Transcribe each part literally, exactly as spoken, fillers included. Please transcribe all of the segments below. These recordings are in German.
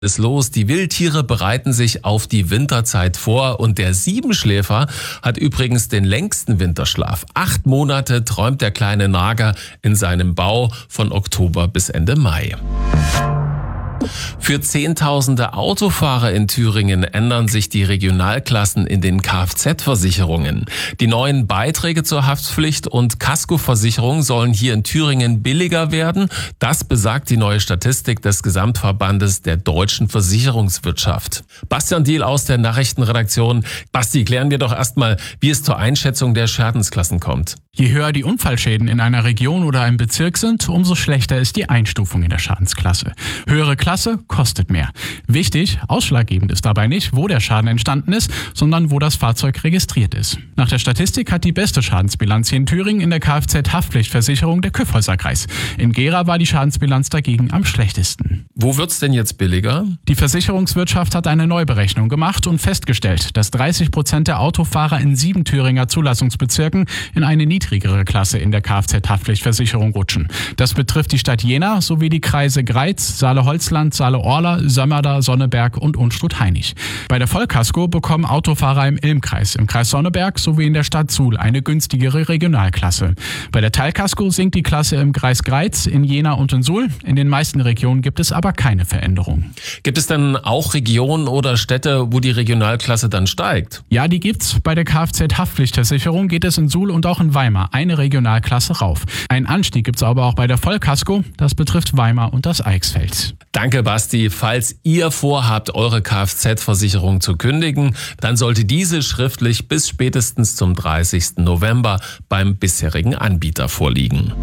Ist los. Die Wildtiere bereiten sich auf die Winterzeit vor und der Siebenschläfer hat übrigens den längsten Winterschlaf. Acht Monate träumt der kleine Nager in seinem Bau von Oktober bis Ende Mai. Für Zehntausende Autofahrer in Thüringen ändern sich die Regionalklassen in den Kfz-Versicherungen. Die neuen Beiträge zur Haftpflicht und Kaskoversicherung sollen hier in Thüringen billiger werden. Das besagt die neue Statistik des Gesamtverbandes der deutschen Versicherungswirtschaft. Bastian Diehl aus der Nachrichtenredaktion. Basti, klären wir doch erstmal, wie es zur Einschätzung der Schadensklassen kommt. Je höher die Unfallschäden in einer Region oder einem Bezirk sind, umso schlechter ist die Einstufung in der Schadensklasse. Höhere Klasse kostet mehr. Wichtig, ausschlaggebend ist dabei nicht, wo der Schaden entstanden ist, sondern wo das Fahrzeug registriert ist. Nach der Statistik hat die beste Schadensbilanz hier in Thüringen in der Kfz-Haftpflichtversicherung der Kyffhäuser-Kreis. In Gera war die Schadensbilanz dagegen am schlechtesten. Wo wird's denn jetzt billiger? Die Versicherungswirtschaft hat eine Neuberechnung gemacht und festgestellt, dass dreißig Prozent der Autofahrer in sieben Thüringer Zulassungsbezirken in eine niedrigere Klasse in der Kfz-Haftpflichtversicherung rutschen. Das betrifft die Stadt Jena sowie die Kreise Greiz, Saale-Holzland, Saale-Orla, Sömmerda, Sonneberg und Unstrut-Hainich. Bei der Vollkasko bekommen Autofahrer im Ilmkreis, im Kreis Sonneberg sowie in der Stadt Suhl eine günstigere Regionalklasse. Bei der Teilkasko sinkt die Klasse im Kreis Greiz, in Jena und in Suhl. In den meisten Regionen gibt es aber keine Veränderung. Gibt es denn auch Regionen oder Städte, wo die Regionalklasse dann steigt? Ja, die gibt's. Bei der Kfz-Haftpflichtversicherung geht es in Suhl und auch in Weimar eine Regionalklasse rauf. Einen Anstieg gibt's aber auch bei der Vollkasko. Das betrifft Weimar und das Eichsfeld. Danke, Basti. Falls ihr vorhabt, eure Kfz-Versicherung zu kündigen, dann sollte diese schriftlich bis spätestens zum dreißigsten November beim bisherigen Anbieter vorliegen.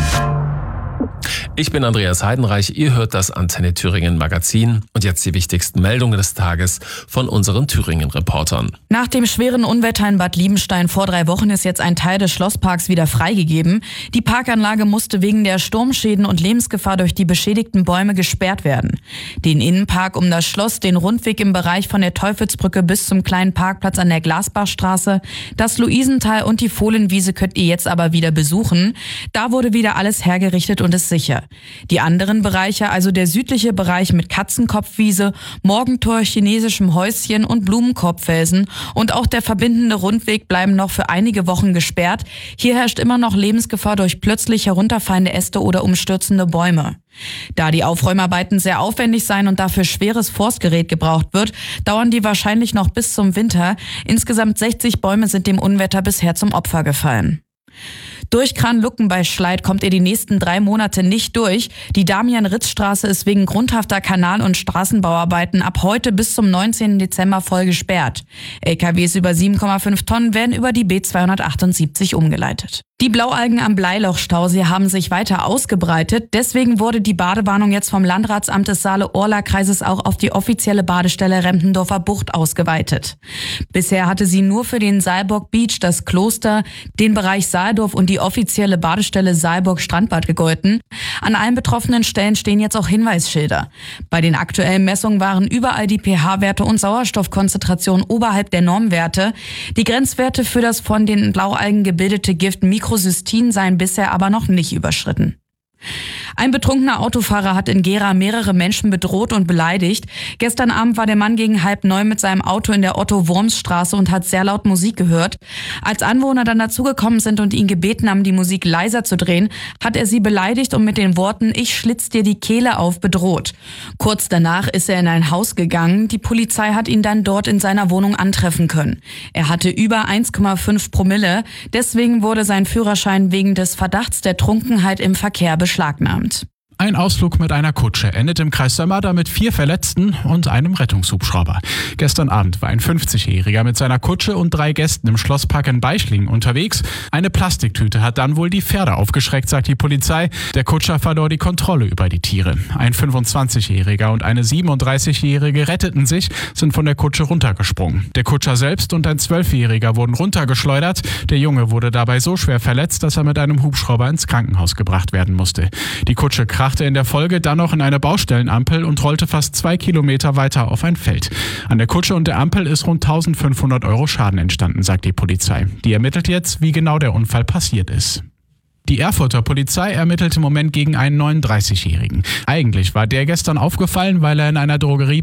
Ich bin Andreas Heidenreich, ihr hört das Antenne Thüringen Magazin und jetzt die wichtigsten Meldungen des Tages von unseren Thüringen-Reportern. Nach dem schweren Unwetter in Bad Liebenstein vor drei Wochen ist jetzt ein Teil des Schlossparks wieder freigegeben. Die Parkanlage musste wegen der Sturmschäden und Lebensgefahr durch die beschädigten Bäume gesperrt werden. Den Innenpark um das Schloss, den Rundweg im Bereich von der Teufelsbrücke bis zum kleinen Parkplatz an der Glasbachstraße, das Luisental und die Fohlenwiese könnt ihr jetzt aber wieder besuchen. Da wurde wieder alles hergerichtet und ist sicher. Die anderen Bereiche, also der südliche Bereich mit Katzenkopfwiese, Morgentor, chinesischem Häuschen und Blumenkorbfelsen und auch der verbindende Rundweg bleiben noch für einige Wochen gesperrt. Hier herrscht immer noch Lebensgefahr durch plötzlich herunterfallende Äste oder umstürzende Bäume. Da die Aufräumarbeiten sehr aufwendig seien und dafür schweres Forstgerät gebraucht wird, dauern die wahrscheinlich noch bis zum Winter. Insgesamt sechzig Bäume sind dem Unwetter bisher zum Opfer gefallen. Durch Kranlucken bei Schleid kommt ihr die nächsten drei Monate nicht durch. Die Damian-Ritz-Straße ist wegen grundhafter Kanal- und Straßenbauarbeiten ab heute bis zum neunzehnten Dezember voll gesperrt. L K Ws über sieben Komma fünf Tonnen werden über die B zweihundertachtundsiebzig umgeleitet. Die Blaualgen am Bleiloch-Stausee haben sich weiter ausgebreitet. Deswegen wurde die Badewarnung jetzt vom Landratsamt des Saale-Orla-Kreises auch auf die offizielle Badestelle Rempendorfer Bucht ausgeweitet. Bisher hatte sie nur für den Saalburg Beach, das Kloster, den Bereich Saaldorf und die offizielle Badestelle Saalburg Strandbad gegolten. An allen betroffenen Stellen stehen jetzt auch Hinweisschilder. Bei den aktuellen Messungen waren überall die pH-Werte und Sauerstoffkonzentrationen oberhalb der Normwerte. Die Grenzwerte für das von den Blaualgen gebildete Gift Mikrocystin seien bisher aber noch nicht überschritten. Ein betrunkener Autofahrer hat in Gera mehrere Menschen bedroht und beleidigt. Gestern Abend war der Mann gegen halb neun mit seinem Auto in der Otto-Wurms-Straße und hat sehr laut Musik gehört. Als Anwohner dann dazugekommen sind und ihn gebeten haben, die Musik leiser zu drehen, hat er sie beleidigt und mit den Worten „Ich schlitz dir die Kehle auf" bedroht. Kurz danach ist er in ein Haus gegangen. Die Polizei hat ihn dann dort in seiner Wohnung antreffen können. Er hatte über eins Komma fünf Promille. Deswegen wurde sein Führerschein wegen des Verdachts der Trunkenheit im Verkehr beschlagnahmt. Ein Ausflug mit einer Kutsche endet im Kreis Sömmerda mit vier Verletzten und einem Rettungshubschrauber. Gestern Abend war ein fünfzigjähriger mit seiner Kutsche und drei Gästen im Schlosspark in Beischlingen unterwegs. Eine Plastiktüte hat dann wohl die Pferde aufgeschreckt, sagt die Polizei. Der Kutscher verlor die Kontrolle über die Tiere. Ein fünfundzwanzigjähriger und eine siebenunddreißigjährige retteten sich, sind von der Kutsche runtergesprungen. Der Kutscher selbst und ein zwölfjähriger wurden runtergeschleudert. Der Junge wurde dabei so schwer verletzt, dass er mit einem Hubschrauber ins Krankenhaus gebracht werden musste. Die Kutsche krachte in der Folge dann noch in eine Baustellenampel und rollte fast zwei Kilometer weiter auf ein Feld. An der Kutsche und der Ampel ist rund eintausendfünfhundert Euro Schaden entstanden, sagt die Polizei. Die ermittelt jetzt, wie genau der Unfall passiert ist. Die Erfurter Polizei ermittelt im Moment gegen einen neununddreißigjährigen. Eigentlich war der gestern aufgefallen, weil er in einer Drogerie